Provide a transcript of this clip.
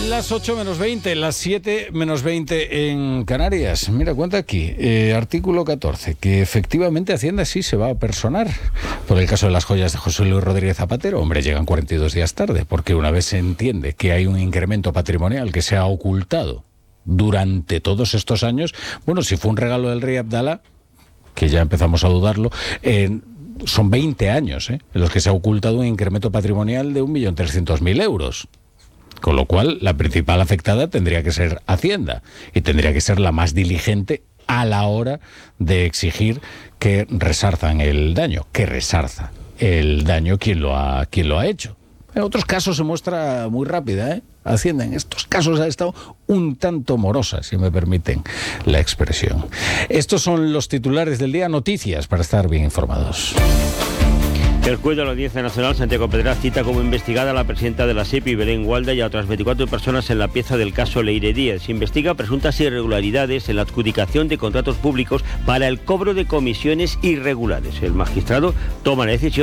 Las 8 menos 20, las 7 menos 20 en Canarias. Mira, cuenta aquí, artículo 14, que efectivamente Hacienda sí se va a personar por el caso de las joyas de José Luis Rodríguez Zapatero. Hombre, llegan 42 días tarde, porque una vez se entiende que hay un incremento patrimonial que se ha ocultado durante todos estos años, bueno, si fue un regalo del rey Abdalá, que ya empezamos a dudarlo, son 20 años en los que se ha ocultado un incremento patrimonial de 1.300.000 euros. Con lo cual, la principal afectada tendría que ser Hacienda y tendría que ser la más diligente a la hora de exigir que resarzan el daño, que resarza el daño quien lo ha hecho. En otros casos se muestra muy rápida, Hacienda en estos casos ha estado un tanto morosa, si me permiten la expresión. Estos son los titulares del día, noticias para estar bien informados. El juez de la Audiencia Nacional, Santiago Pedraz, cita como investigada a la presidenta de la SEPI, Belén Gualda, y a otras 24 personas en la pieza del caso Leire Díez. Se investiga presuntas irregularidades en la adjudicación de contratos públicos para el cobro de comisiones irregulares. El magistrado toma la decisión